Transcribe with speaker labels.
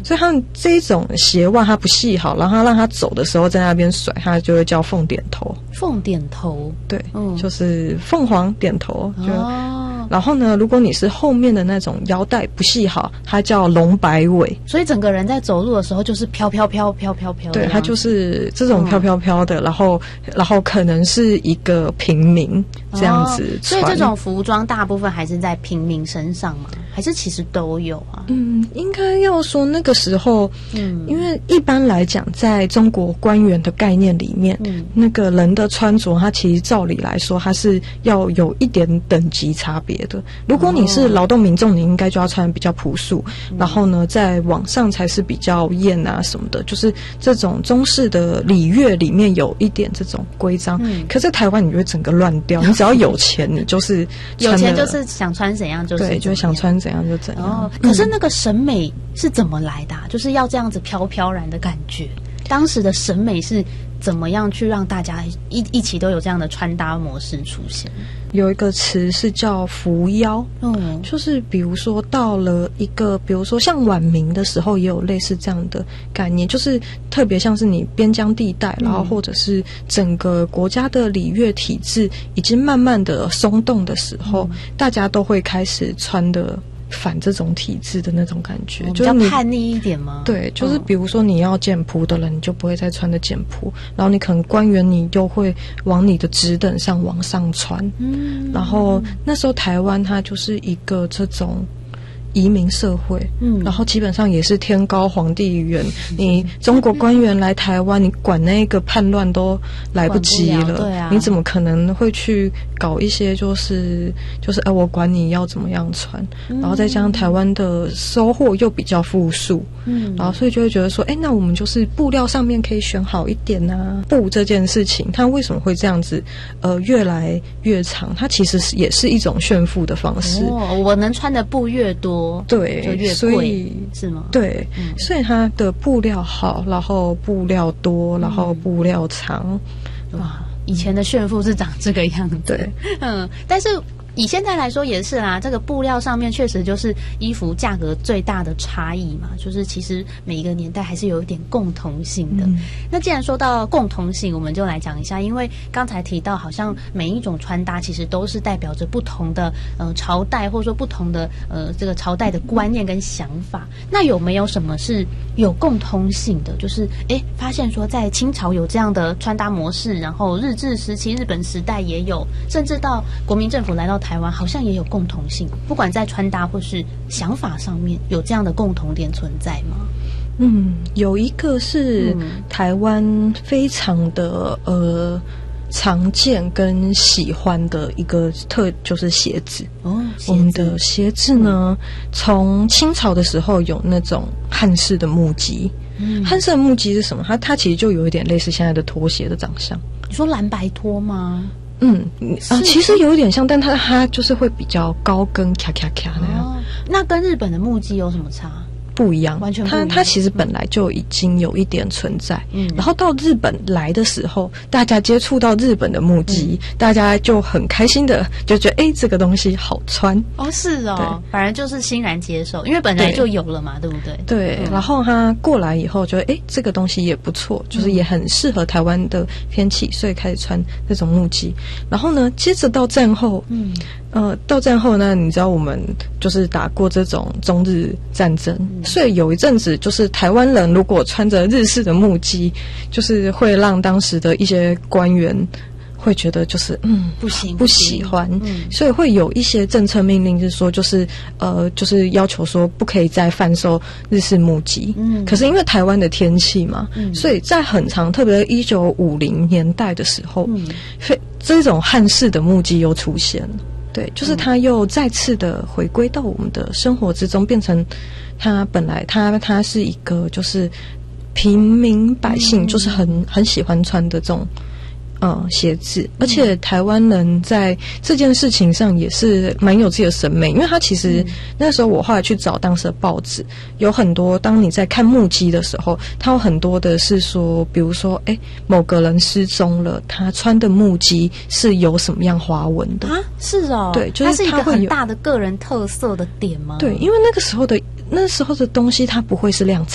Speaker 1: 所以他们这种鞋袜它不系好，然后让他走的时候在那边甩，他就会叫凤点头。
Speaker 2: 凤点头，
Speaker 1: 对，就是凤凰点头。然后呢，如果你是后面的那种腰带不系好，它叫龙摆尾。
Speaker 2: 所以整个人在走路的时候就是飘飘飘飘飘飘。
Speaker 1: 对，它就是这种飘飘飘的，然后可能是一个平民这样子穿。
Speaker 2: 所以这种服装大部分还是在平民身上吗？还是其实都有啊？
Speaker 1: 应该要说那个时候，因为一般来讲，在中国官员的概念里面，那个人的穿着，它其实照理来说，它是要有一点等级差别的。如果你是劳动民众，你应该就要穿比较朴素，然后呢，在网上才是比较艳啊什么的，就是这种中式的礼乐里面有一点这种规章。可是台湾你就会整个乱掉，你只要有钱，你就是
Speaker 2: 有钱就是想穿怎样就是
Speaker 1: 对，就是想穿怎样就怎样。
Speaker 2: 可是那个审美是怎么来的啊？就是要这样子飘飘然的感觉，当时的审美是怎么样去让大家一起都有这样的穿搭模式出现？
Speaker 1: 有一个词是叫扶腰，就是比如说到了一个，比如说像晚明的时候也有类似这样的概念，就是特别像是你边疆地带，然后或者是整个国家的礼乐体制已经慢慢的松动的时候，大家都会开始穿的反这种体制的那种感觉，
Speaker 2: 比较叛逆一点吗？
Speaker 1: 对，就是比如说你要简朴的人，你就不会再穿的简朴，然后你可能官员你就会往你的职等上往上穿。然后那时候台湾它就是一个这种移民社会，然后基本上也是天高皇帝远，你中国官员来台湾，你管那个叛乱都来不及了，
Speaker 2: 对啊，
Speaker 1: 你怎么可能会去搞一些就是我管你要怎么样穿，然后再加上台湾的收获又比较富庶，然后所以就会觉得说，那我们就是布料上面可以选好一点啊。布这件事情，它为什么会这样子越来越长？它其实也是一种炫富的方式。
Speaker 2: 我能穿的布越多，
Speaker 1: 对，
Speaker 2: 就越贵，是吗？
Speaker 1: 对，所以它的布料好，然后布料多，然后布料长。
Speaker 2: 哇，以前的炫富是长这个样子。
Speaker 1: 对，
Speaker 2: 但是以现在来说也是啦，这个布料上面确实就是衣服价格最大的差异嘛，就是其实每一个年代还是有一点共同性的。那既然说到共同性，我们就来讲一下，因为刚才提到好像每一种穿搭其实都是代表着不同的朝代，或者说不同的这个朝代的观念跟想法。那有没有什么是有共通性的？就是发现说在清朝有这样的穿搭模式，然后日治时期、日本时代也有，甚至到国民政府来到台湾好像也有共同性，不管在穿搭或是想法上面有这样的共同点存在吗？
Speaker 1: 有一个是台湾非常的常见跟喜欢的一个就是鞋子。我们的鞋子呢，从清朝的时候有那种汉式的木屐。汉式的木屐是什么？它其实就有一点类似现在的拖鞋的长相。
Speaker 2: 你说蓝白拖吗？
Speaker 1: 其实有一点像，但它就是会比较高跟，咔咔咔那样。
Speaker 2: 那跟日本的木屐有什么差？
Speaker 1: 不一样，
Speaker 2: 完全不一样。
Speaker 1: 它其实本来就已经有一点存在，然后到日本来的时候，大家接触到日本的木屐，大家就很开心的就觉得这个东西好穿。
Speaker 2: 是哦，反而就是欣然接受，因为本来就有了嘛，对不对？
Speaker 1: 对，然后他过来以后就这个东西也不错，就是也很适合台湾的天气，所以开始穿这种木屐。然后呢，接着到战后，到战后呢，你知道我们就是打过这种中日战争，所以有一阵子就是台湾人如果穿着日式的木屐，就是会让当时的一些官员会觉得就是
Speaker 2: 不行，
Speaker 1: 不喜欢，所以会有一些政策命令是说就是要求说不可以再贩售日式木屐。可是因为台湾的天气嘛，所以在很长，特别1950年代的时候，这种汉式的木屐又出现了。对，就是它又再次的回归到我们的生活之中，变成它本来它是一个就是平民百姓就是很喜欢穿的这种鞋子，而且台湾人在这件事情上也是蛮有自己的审美，因为他其实那时候我后来去找当时的报纸，有很多当你在看木屐的时候，他有很多的是说，比如说某个人失踪了，他穿的木屐是有什么样花纹的啊？
Speaker 2: 是哦，
Speaker 1: 对，就是
Speaker 2: 它是一个很大的个人特色的点吗？
Speaker 1: 对，因为那时候的东西它不会是量